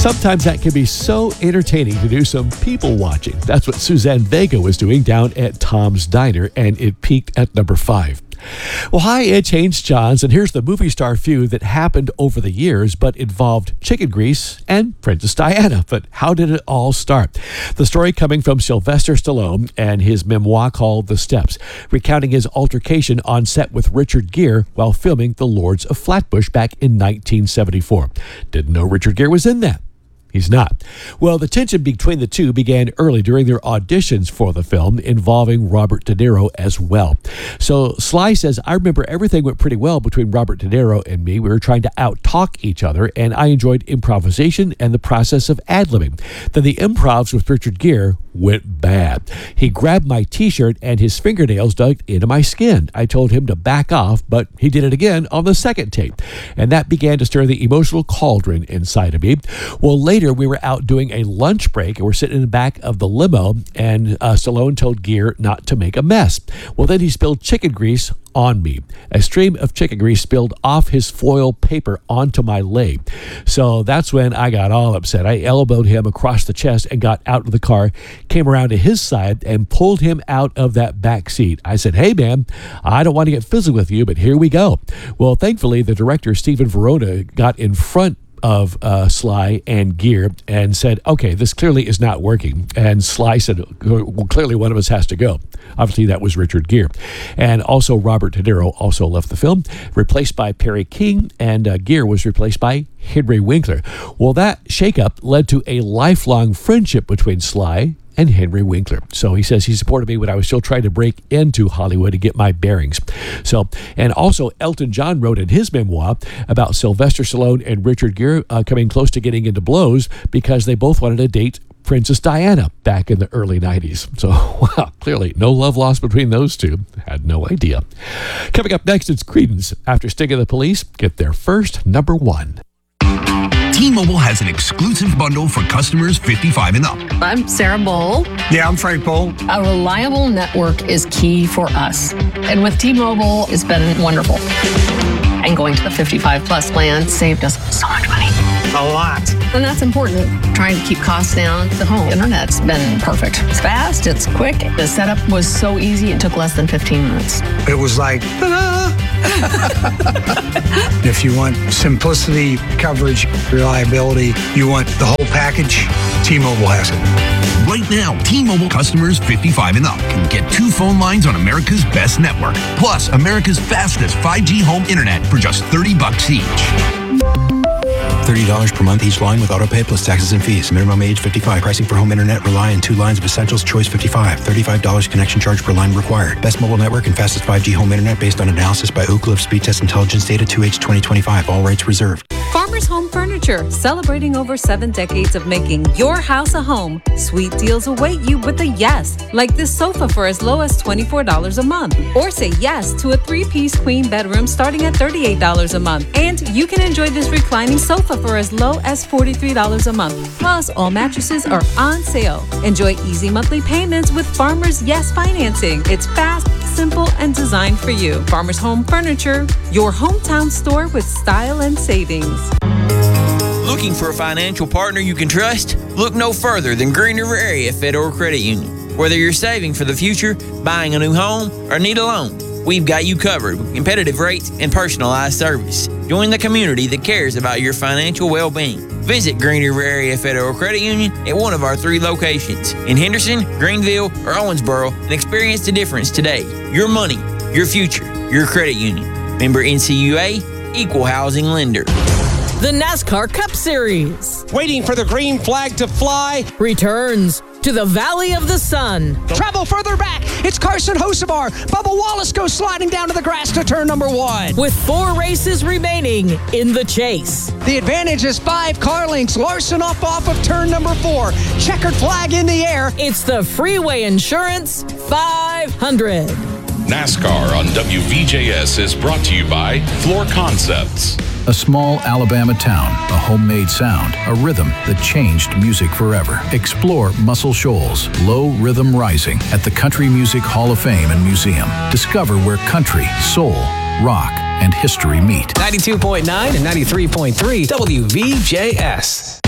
Sometimes that can be so entertaining to do some people watching. That's what Suzanne Vega was doing down at Tom's Diner, and it peaked at number 5. Well, hi, it's Haynes Johns, and here's the movie star feud that happened over the years, but involved chicken grease and Princess Diana. But how did it all start? The story coming from Sylvester Stallone and his memoir called The Steps, recounting his altercation on set with Richard Gere while filming The Lords of Flatbush back in 1974. Didn't know Richard Gere was in that. He's not. Well, the tension between the two began early during their auditions for the film, involving Robert De Niro as well. So Sly says, I remember everything went pretty well between Robert De Niro and me. We were trying to out-talk each other, and I enjoyed improvisation and the process of ad-libbing. Then the improvs with Richard Gere went bad. He grabbed my t-shirt and his fingernails dug into my skin. I told him to back off, but he did it again on the second tape. And that began to stir the emotional cauldron inside of me. Well, later we were out doing a lunch break and we're sitting in the back of the limo, and Stallone told Gere not to make a mess. Well, then he spilled chicken grease on me. A stream of chicken grease spilled off his foil paper onto my leg. So that's when I got all upset. I elbowed him across the chest and got out of the car, came around to his side and pulled him out of that back seat. I said, hey man, I don't want to get physical with you, but here we go. Well, thankfully the director, Stephen Verona, got in front of Sly and Gere and said, okay, this clearly is not working. And Sly said, well, clearly one of us has to go. Obviously, that was Richard Gere. And also Robert De Niro also left the film, replaced by Perry King, and Gere was replaced by Henry Winkler. Well, that shakeup led to a lifelong friendship between Sly and Henry Winkler. So he says he supported me when I was still trying to break into Hollywood to get my bearings. So, and also Elton John wrote in his memoir about Sylvester Stallone and Richard Gere coming close to getting into blows because they both wanted to date Princess Diana back in the early 90s. So, wow, clearly no love lost between those two. Had no idea. Coming up next, it's Creedence. After Sting of the Police, get their first number 1. T-Mobile has an exclusive bundle for customers 55 and up. I'm Sarah Bowl. Yeah, I'm Frank Bowl. A reliable network is key for us. And with T-Mobile, it's been wonderful. And going to the 55 plus plan saved us so much money. A lot. And that's important. Trying to keep costs down. The home internet's been perfect. It's fast, it's quick. The setup was so easy, it took less than 15 minutes. It was like, ta-da! If you want simplicity, coverage, reliability, you want the whole package, T-Mobile has it. Right now, T-Mobile customers 55 and up can get 2 phone lines on America's best network, plus America's fastest 5G home internet for just $30 each. $30 per month each line with autopay plus taxes and fees. Minimum age 55. Pricing for home internet rely on 2 lines of Essentials Choice 55. $35 connection charge per line required. Best mobile network and fastest 5G home internet based on analysis by Ookla of Speed Test Intelligence data 2H 2025. All rates reserved. Farmers Home Furniture, celebrating over 7 decades of making your house a home. Sweet deals await you with a yes, like this sofa for as low as $24 a month. Or say yes to a 3-piece queen bedroom starting at $38 a month. And you can enjoy this reclining sofa for as low as $43 a month. Plus, all mattresses are on sale. Enjoy easy monthly payments with Farmers Yes Financing. It's fast, simple, and designed for you. Farmers Home Furniture, your hometown store with style and savings. Looking for a financial partner you can trust? Look no further than Green River Area Federal Credit Union. Whether you're saving for the future, buying a new home, or need a loan, we've got you covered with competitive rates and personalized service. Join the community that cares about your financial well-being. Visit Green River Area Federal Credit Union at one of our 3 locations in Henderson, Greenville, or Owensboro and experience the difference today. Your money, your future, your credit union. Member NCUA, Equal Housing Lender. The NASCAR Cup Series. Waiting for the green flag to fly. Returns to the Valley of the Sun. Travel further back. It's Carson Hocevar. Bubba Wallace goes sliding down to the grass to turn number 1. With 4 races remaining in the chase. The advantage is 5 car lengths. Larson off of turn number 4. Checkered flag in the air. It's the Freeway Insurance 500. NASCAR on WVJS is brought to you by Floor Concepts. A small Alabama town, a homemade sound, a rhythm that changed music forever. Explore Muscle Shoals, Low Rhythm Rising at the Country Music Hall of Fame and Museum. Discover where country, soul, rock, and history meet. 92.9 and 93.3 WVJS.